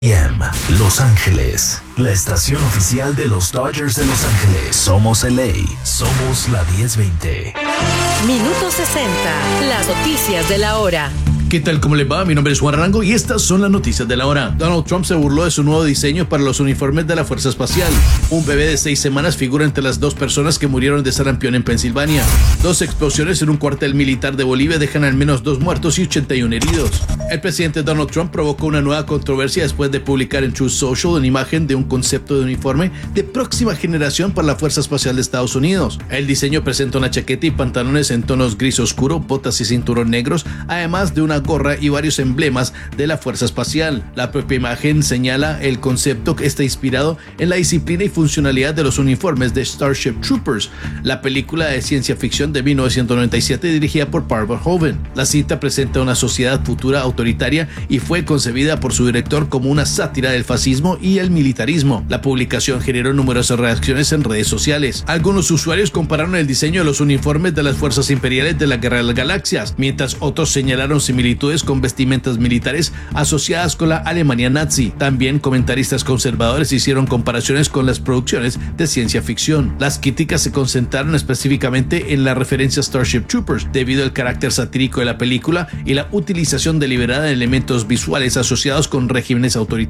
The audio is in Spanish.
Los Ángeles, la estación oficial de los Dodgers de Los Ángeles. Somos LA, somos la 1020. Minuto 60, las noticias de la hora. ¿Qué tal? ¿Cómo les va? Mi nombre es Juan Arango y estas son las noticias de la hora. Donald Trump se burló de su nuevo diseño para los uniformes de la Fuerza Espacial. Un bebé de 6 semanas figura entre las 2 personas que murieron de sarampión en Pensilvania. 2 explosiones en un cuartel militar de Bolivia dejan al menos 2 muertos y 81 heridos. El presidente Donald Trump provocó una nueva controversia después de publicar en Truth Social una imagen de un concepto de uniforme de próxima generación para la Fuerza Espacial de Estados Unidos. El diseño presenta una chaqueta y pantalones en tonos gris oscuro, botas y cinturón negros, además de una gorra y varios emblemas de la Fuerza Espacial. La propia imagen señala el concepto que está inspirado en la disciplina y funcionalidad de los uniformes de Starship Troopers, la película de ciencia ficción de 1997 dirigida por Paul Verhoeven. La cinta presenta una sociedad futura autoritaria y fue concebida por su director como una sátira del fascismo y el militarismo. La publicación generó numerosas reacciones en redes sociales. Algunos usuarios compararon el diseño de los uniformes de las fuerzas imperiales de la Guerra de las Galaxias, mientras otros señalaron similitudes con vestimentas militares asociadas con la Alemania nazi. También comentaristas conservadores hicieron comparaciones con las producciones de ciencia ficción. Las críticas se concentraron específicamente en la referencia a Starship Troopers, debido al carácter satírico de la película y la utilización deliberada de elementos visuales asociados con regímenes autoritarios.